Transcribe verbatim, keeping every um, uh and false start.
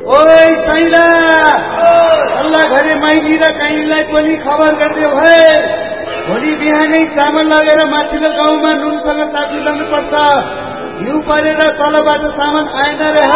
ओइ साइला अल्लाह घरे माइली र काइलीलाई पनि खबर गर्दै भए भोलि बिहानै चामल लगेर माथिल्लो गाउँमा नुनसँग साथी लाउनु पर्छ। हिउँ परेर तलबाट सामान आएन रे।